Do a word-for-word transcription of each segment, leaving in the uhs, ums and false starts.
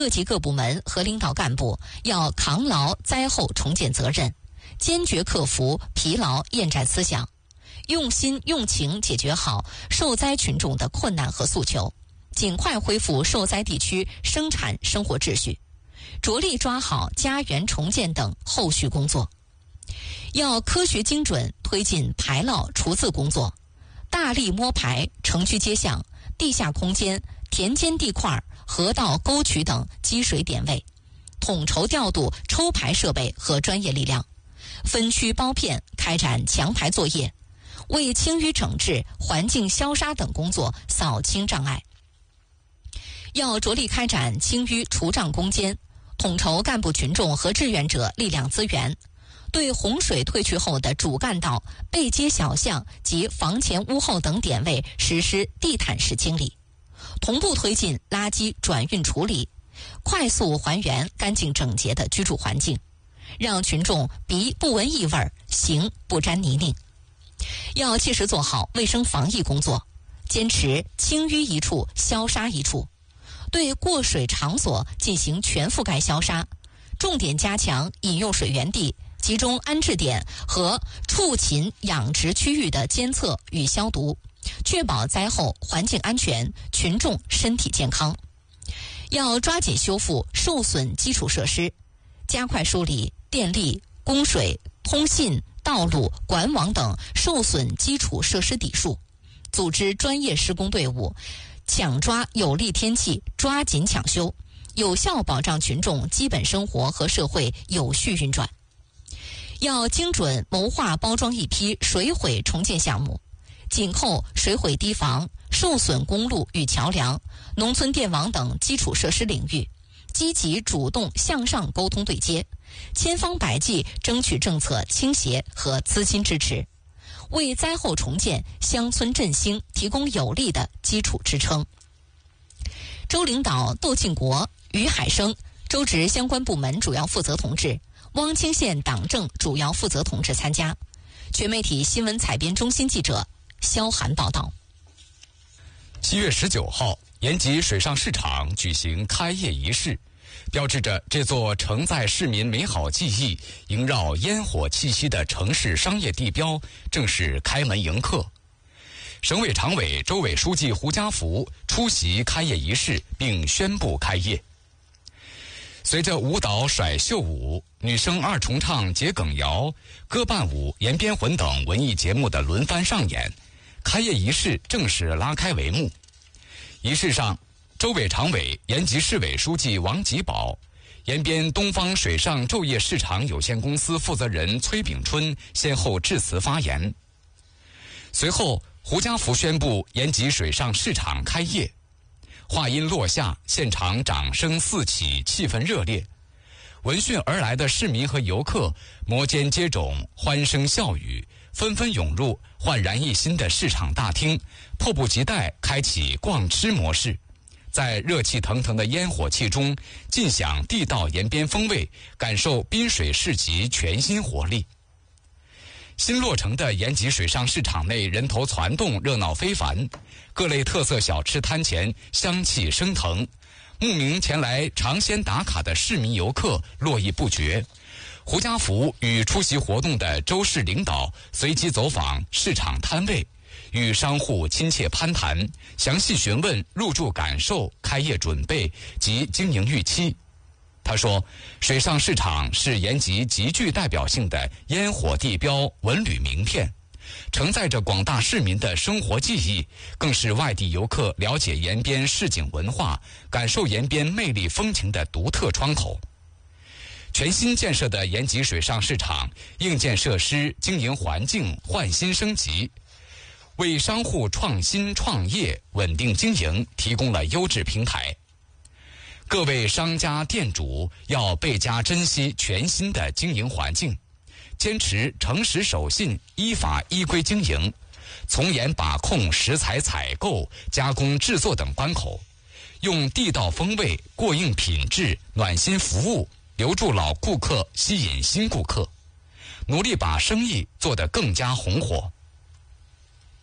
各级各部门和领导干部要扛牢灾后重建责任，坚决克服疲劳厌战思想，用心用情解决好受灾群众的困难和诉求，尽快恢复受灾地区生产生活秩序，着力抓好家园重建等后续工作。要科学精准推进排涝除渍工作，大力摸排城区街巷、地下空间、田间地块、河道沟渠等积水点位，统筹调度抽排设备和专业力量，分区包片开展强排作业，为清淤整治、环境消杀等工作扫清障碍。要着力开展清淤除障攻坚，统筹干部群众和志愿者力量资源，对洪水退去后的主干道、背街小巷及房前屋后等点位实施地毯式清理，同步推进垃圾转运处理，快速还原干净整洁的居住环境，让群众鼻不闻异味，行不沾泥泞。要切实做好卫生防疫工作，坚持清淤一处消杀一处，对过水场所进行全覆盖消杀，重点加强饮用水源地、集中安置点和畜禽养殖区域的监测与消毒，确保灾后环境安全、群众身体健康。要抓紧修复受损基础设施，加快梳理电力、供水、通信、道路、管网等受损基础设施底数，组织专业施工队伍，抢抓有利天气，抓紧抢修，有效保障群众基本生活和社会有序运转。要精准谋划包装一批水毁重建项目，紧扣水毁堤防、受损公路与桥梁、农村电网等基础设施领域，积极主动向上沟通对接，千方百计争取政策倾斜和资金支持，为灾后重建、乡村振兴提供有力的基础支撑。周领导窦庆国、于海生、周职相关部门主要负责同志、汪清县党政主要负责同志参加。全媒体新闻采编中心记者肖涵报道。 七月十九号，延吉水上市场举行开业仪式，标志着这座承载市民美好记忆、萦绕烟火气息的城市商业地标正式开门迎客。省委常委、州委书记胡家福出席开业仪式并宣布开业。随着舞蹈甩袖舞、女声二重唱桔梗谣、歌伴舞、延边魂等文艺节目的轮番上演，开业仪式正式拉开帷幕。仪式上，州委常委、延吉市委书记王吉宝、延边东方水上昼夜市场有限公司负责人崔炳春先后致辞发言。随后，胡家福宣布延吉水上市场开业。话音落下，现场掌声四起，气氛热烈。闻讯而来的市民和游客摩肩接踵，欢声笑语，纷纷涌入焕然一新的市场大厅，迫不及待开启逛吃模式，在热气腾腾的烟火气中尽享地道延边风味，感受滨水市集全新活力。新落成的延吉水上市场内人头攒动，热闹非凡，各类特色小吃摊前香气升腾，慕名前来尝鲜打卡的市民游客络绎不绝。胡家福与出席活动的州市领导随即走访市场摊位，与商户亲切攀谈，详细询问入住感受、开业准备及经营预期。他说，水上市场是延吉极具代表性的烟火地标、文旅名片，承载着广大市民的生活记忆，更是外地游客了解延边市井文化、感受延边魅力风情的独特窗口。全新建设的延吉水上市场硬件设施、经营环境焕新升级，为商户创新创业、稳定经营提供了优质平台。各位商家店主要倍加珍惜全新的经营环境，坚持诚实守信、依法依规经营，从严把控食材采购、加工制作等关口，用地道风味、过硬品质、暖心服务留住老顾客，吸引新顾客，努力把生意做得更加红火。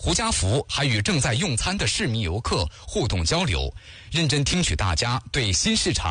胡家福还与正在用餐的市民游客互动交流，认真听取大家对新市场